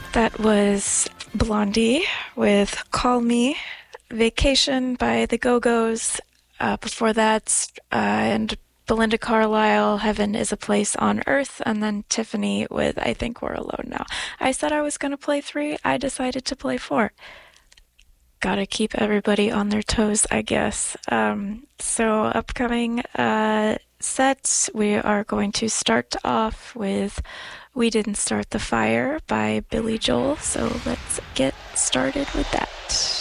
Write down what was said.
That was Blondie with Call Me, Vacation by the Go-Go's. Before that, and Belinda Carlisle, Heaven is a Place on Earth, and then Tiffany with I Think We're Alone Now. I said I was going to play 3, I decided to play 4. Gotta keep everybody on their toes, I guess. So upcoming sets, we are going to start off with We Didn't Start the Fire by Billy Joel, so let's get started with that.